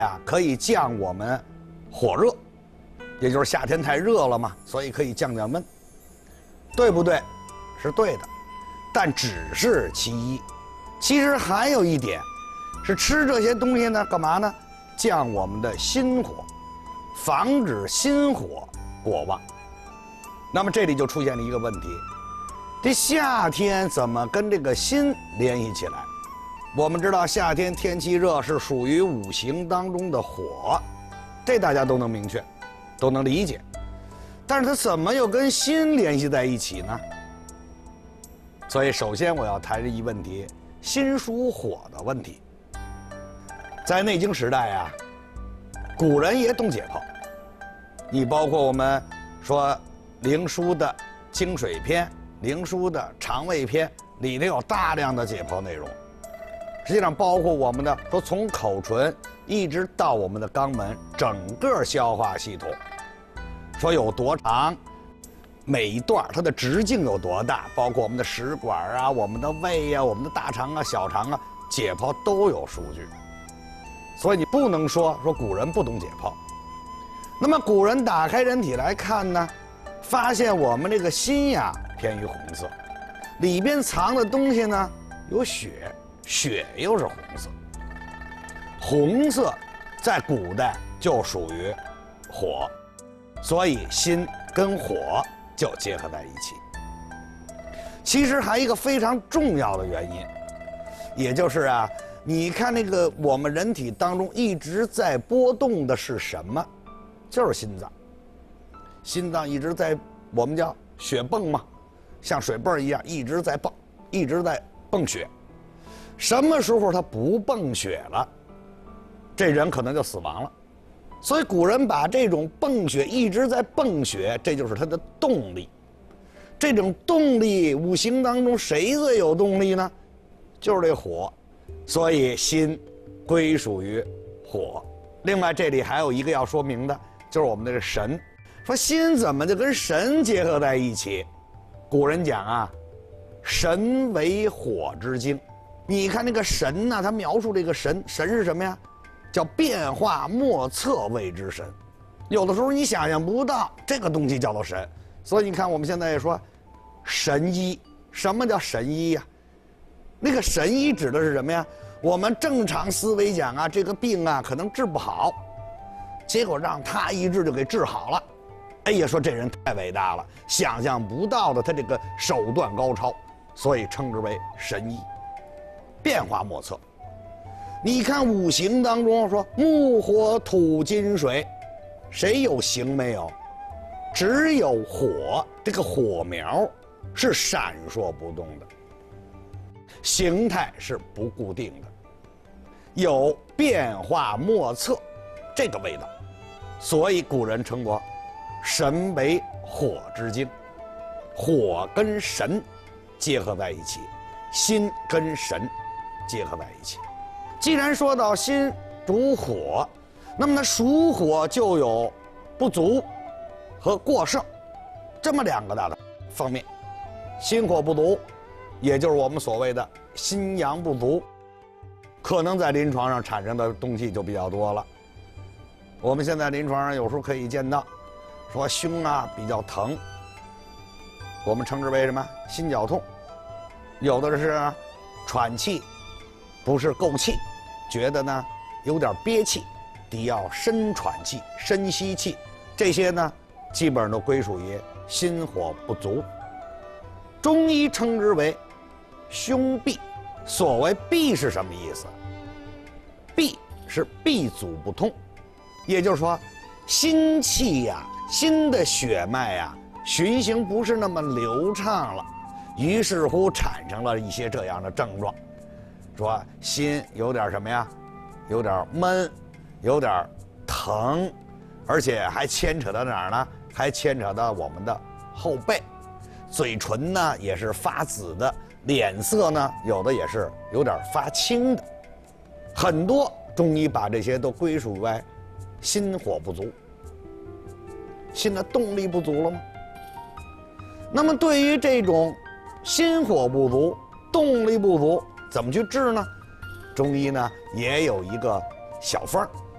啊，可以降我们火热，也就是夏天太热了嘛，所以可以降降温，对不对？是对的，但只是其一。其实还有一点，是吃这些东西呢，干嘛呢？降我们的心火，防止心火过旺。那么这里就出现了一个问题：这夏天怎么跟这个心联系起来？我们知道夏天天气热是属于五行当中的火，这大家都能明确，都能理解。但是它怎么又跟心联系在一起呢？所以首先我要谈一问题：心属火的问题。在内经时代啊，古人也懂解剖。你包括我们说灵枢的经水篇、灵枢的肠胃篇，里头有大量的解剖内容。实际上包括我们的说从口唇一直到我们的肛门，整个消化系统，说有多长，每一段它的直径有多大，包括我们的食管啊、我们的胃啊、我们的大肠啊、小肠啊，解剖都有数据。所以你不能说古人不懂解剖。那么古人打开人体来看呢，发现我们这个心呀偏于红色，里边藏的东西呢有血，血又是红色。红色在古代就属于火，所以心跟火就结合在一起。其实还有一个非常重要的原因，也就是啊，你看那个我们人体当中一直在波动的是什么？就是心脏。心脏一直在，我们叫血泵嘛，像水泵一样一直在泵，一直在泵血。什么时候它不泵血了，这人可能就死亡了。所以古人把这种泵血一直在泵血，这就是它的动力。这种动力，五行当中谁最有动力呢？就是这火。所以心归属于火。另外这里还有一个要说明的，就是我们的神。说心怎么就跟神结合在一起？古人讲啊，神为火之精。你看那个神呢，他描述这个神，神是什么呀？叫变化莫测谓之神。有的时候你想象不到这个东西叫做神。所以你看我们现在也说神医。什么叫神医呀？那个神医指的是什么呀？我们正常思维讲啊，这个病啊可能治不好，结果让他一治就给治好了。哎呀，说这人太伟大了，想象不到的他这个手段高超，所以称之为神医，变化莫测。你看五行当中说木火土金水，谁有形没有？只有火，这个火苗是闪烁不动的，形态是不固定的，有变化莫测这个味道。所以古人称过神为火之精。火跟神结合在一起，心跟神结合在一起。既然说到心主火，那么它属火就有不足和过剩这么两个大的方面。心火不足，也就是我们所谓的心阳不足，可能在临床上产生的东西就比较多了。我们现在临床上有时候可以见到，说胸啊比较疼，我们称之为什么？心绞痛。有的是喘气不是够气，觉得呢有点憋气，得要深喘气、深吸气，这些呢基本上都归属于心火不足。中医称之为胸痹。所谓痹是什么意思？痹是闭阻不通，也就是说心气呀、心的血脉呀循行不是那么流畅了，于是乎产生了一些这样的症状，说心有点什么呀，有点闷，有点疼，而且还牵扯到哪儿呢？还牵扯到我们的后背，嘴唇呢也是发紫的，脸色呢有的也是有点发青的。很多中医把这些都归属为心火不足，心的动力不足了吗？那么对于这种心火不足、动力不足，怎么去治呢？中医呢也有一个小方，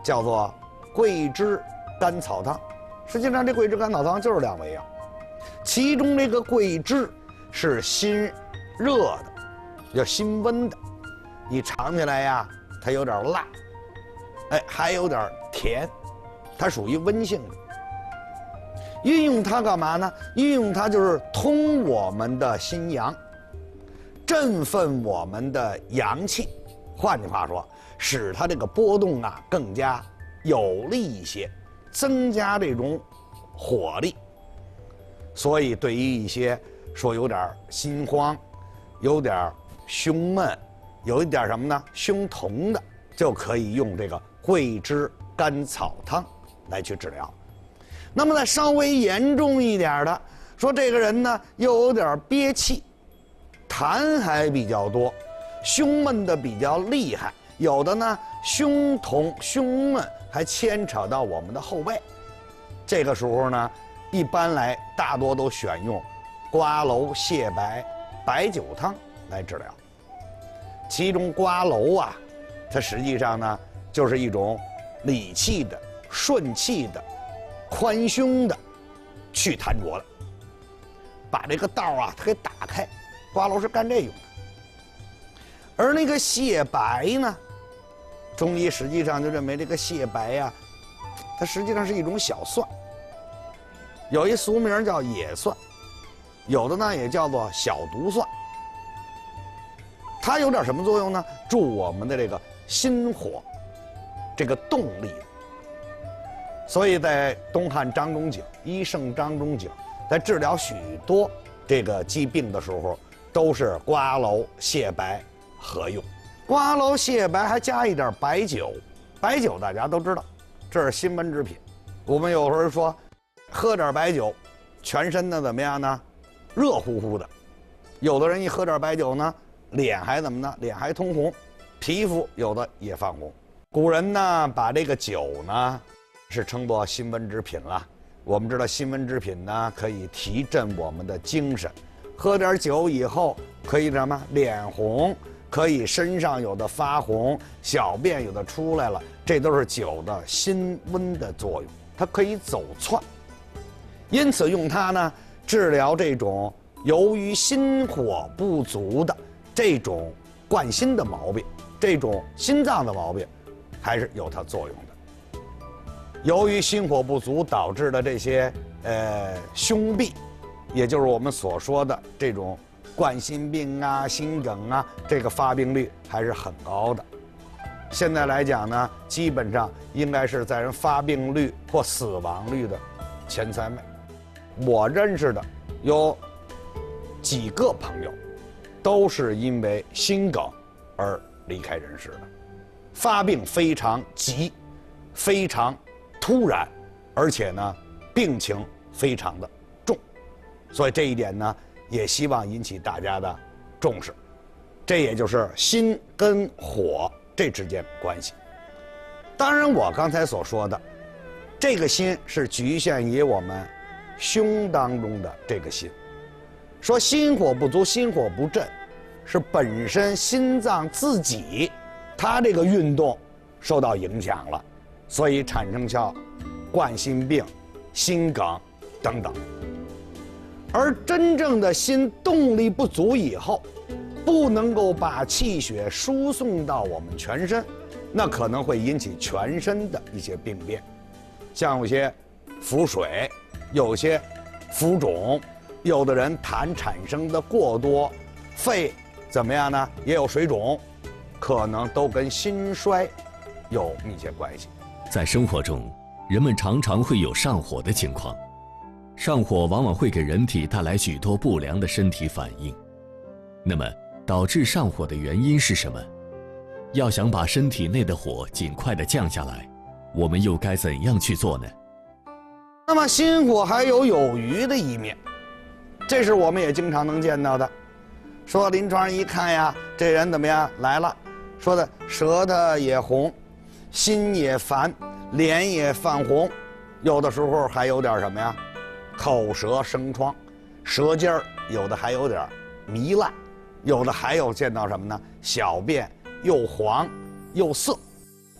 叫做桂枝甘草汤。实际上，这桂枝甘草汤就是2味药，其中这个桂枝是辛热的，叫辛温的，你尝起来呀，它有点辣，还有点甜，它属于温性的。运用它干嘛呢？运用它就是通我们的心阳，振奋我们的阳气。换句话说，使它这个波动啊更加有力一些，增加这种火力。所以对于一些说有点心慌、有点胸闷、有一点什么呢胸痛的，就可以用这个桂枝甘草汤来去治疗。那么再稍微严重一点的，说这个人呢又有点憋气，痰还比较多，胸闷的比较厉害，有的呢胸痛胸闷还牵扯到我们的后背。这个时候呢，一般来大多都选用瓜蒌泻白白酒汤来治疗。其中瓜蒌啊，它实际上呢就是一种理气的、顺气的、宽胸的、去痰浊的，把这个道啊它给打开。瓜蒌是干这用的。而那个泻白呢，中医实际上就认为这个泻白呀，它实际上是一种小蒜，有一俗名叫野蒜，有的呢也叫做小毒蒜。它有点什么作用呢？助我们的这个心火，这个动力。所以在东汉张仲景，医圣张仲景在治疗许多这个疾病的时候，都是瓜蒌泻白合用。瓜蒌泻白还加一点白酒，白酒大家都知道，这是辛温之品。我们有时候说，喝点白酒，全身呢怎么样呢？热乎乎的。有的人一喝点白酒呢，脸还怎么呢？脸还通红，皮肤有的也泛红。古人呢，把这个酒呢，是称作辛温之品了。我们知道辛温之品呢，可以提振我们的精神。喝点酒以后，可以什么？脸红，可以身上有的发红，小便有的出来了，这都是酒的辛温的作用。它可以走窜，因此用它呢治疗这种由于心火不足的这种冠心的毛病，这种心脏的毛病，还是有它作用的。由于心火不足导致的这些胸痹，也就是我们所说的这种冠心病啊、心梗啊，这个发病率还是很高的。现在来讲呢，基本上应该是在人发病率或死亡率的前3位。我认识的有几个朋友，都是因为心梗而离开人世的，发病非常急，非常突然，而且呢，病情非常的重，所以这一点呢，也希望引起大家的重视。这也就是心跟火这之间关系。当然，我刚才所说的，这个心是局限于我们胸当中的这个心。说心火不足、心火不振，是本身心脏自己，它这个运动受到影响了，所以产生像冠心病、心梗等等。而真正的心动力不足以后，不能够把气血输送到我们全身，那可能会引起全身的一些病变，像有些腹水，有些浮肿，有的人痰产生的过多，肺怎么样呢？也有水肿，可能都跟心衰有密切关系。 在生活中，人们常常会有上火的情况，上火往往会给人体带来许多不良的身体反应。那么，导致上火的原因是什么？要想把身体内的火尽快地降下来，我们又该怎样去做呢？ 那么心火还有余的一面，这是我们也经常能见到的。说临床上一看呀，这人怎么样来了？说的舌头也红，心也烦，脸也泛红，有的时候还有点什么呀？口舌生疮，舌尖儿有的还有点糜烂，有的还有见到什么呢？小便又黄又涩，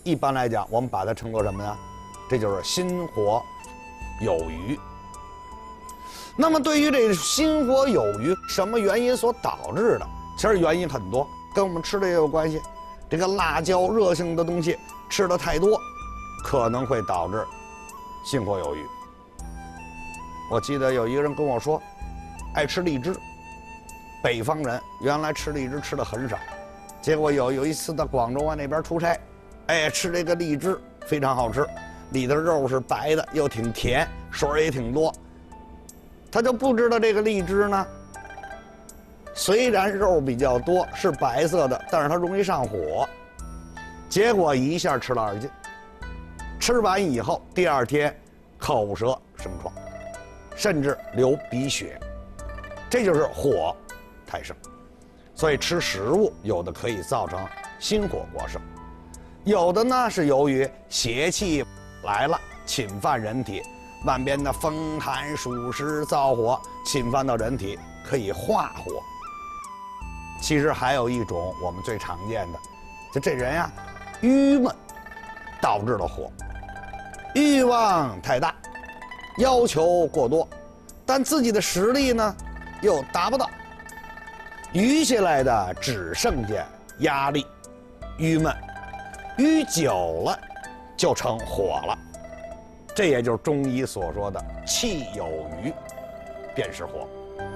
一般来讲，我们把它称作什么呢？这就是心火有余。那么对于这个心火有余，什么原因所导致的？其实原因很多，跟我们吃的也有关系。这个辣椒热性的东西吃的太多，可能会导致心火有余。我记得有一个人跟我说，爱吃荔枝，北方人原来吃荔枝吃的很少，结果有一次到广州那边出差，吃这个荔枝非常好吃，里头肉是白的，又挺甜，水也挺多。他就不知道这个荔枝呢，虽然肉比较多，是白色的，但是它容易上火。结果一下吃了2斤，吃完以后第2天口舌生疮，甚至流鼻血，这就是火太盛。所以吃食物有的可以造成心火过盛，有的呢是由于邪气来了侵犯人体，万边的风寒暑湿燥火侵犯到人体，可以化火。其实还有一种我们最常见的，就这人呀，郁闷导致了火，欲望太大，要求过多，但自己的实力呢又达不到，余下来的只剩下压力、郁闷，郁久了就成火了。这也就是中医所说的气有余便是火。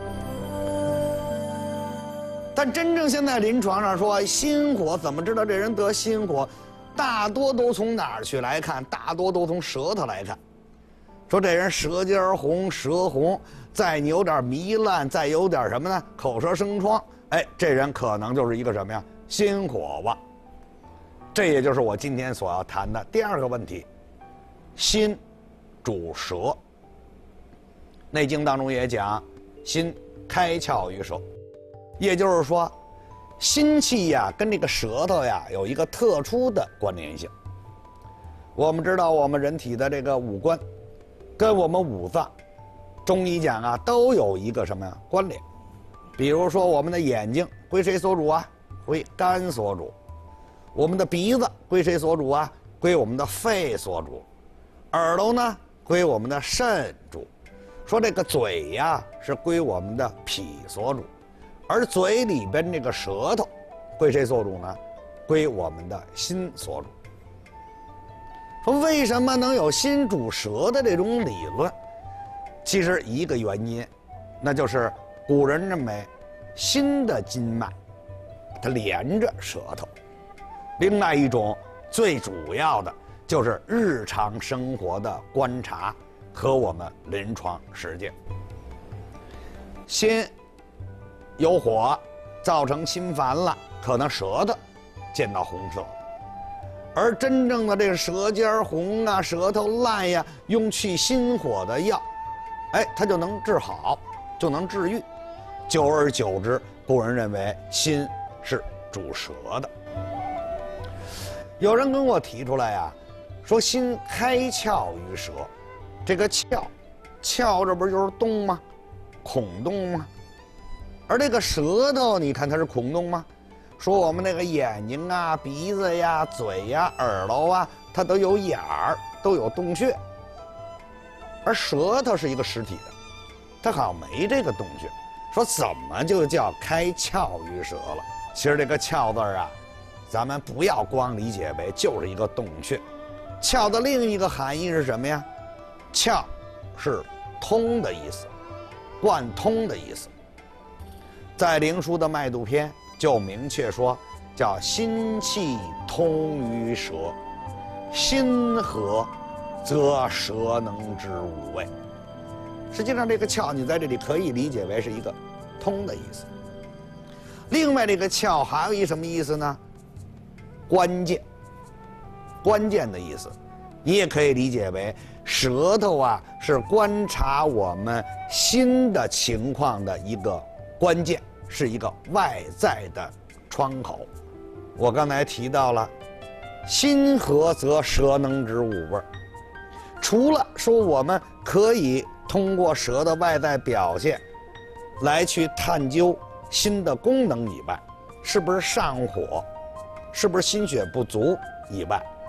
但真正现在临床上说心火，怎么知道这人得心火？大多都从哪儿去来看？大多都从舌头来看。说这人舌尖红，舌红，再有点糜烂，再有点什么呢？口舌生疮，这人可能就是一个什么呀？心火旺。这也就是我今天所要谈的第2个问题。心主舌，《内经》当中也讲，心开窍于舌，也就是说，心气呀跟这个舌头呀有一个特殊的关联性。我们知道，我们人体的这个五官，跟我们五脏，中医讲啊都有一个什么呀关联。比如说，我们的眼睛归谁所主啊？归肝所主。我们的鼻子归谁所主啊？归我们的肺所主。耳朵呢，归我们的肾主。说这个嘴呀，是归我们的脾所主，而嘴里边这个舌头，归谁所主呢？归我们的心所主。说为什么能有心主舌的这种理论？其实一个原因，那就是古人认为心的经脉，它连着舌头。另外一种最主要的就是日常生活的观察和我们临床实践。心有火，造成心烦了，可能舌头见到红色，而真正的这个舌尖红啊，舌头烂呀，用去心火的药，它就能治好，就能治愈。久而久之，古人认为心是主舌的。有人跟我提出来呀，说心开窍于舌，这个窍这不就是洞吗？孔洞吗？而这个舌头，你看它是孔洞吗？说我们那个眼睛啊、鼻子呀、嘴呀、耳朵啊，它都有眼儿，都有洞穴。而舌头是一个实体的，它好像没这个洞穴。说怎么就叫开窍于舌了？其实这个窍字啊，咱们不要光理解为就是一个洞穴。窍的另一个含义是什么呀？窍是通的意思，贯通的意思。在灵枢的脉度篇就明确说，叫心气通于舌，心和则舌能知五味。实际上这个窍你在这里可以理解为是一个通的意思。另外这个窍还有一什么意思呢？关键，关键的意思。你也可以理解为舌头啊是观察我们心的情况的一个关键，是一个外在的窗口。我刚才提到了心和则舌能知五味，除了说我们可以通过舌的外在表现来去探究心的功能以外，是不是上火，是不是心血不足以外，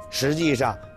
实际上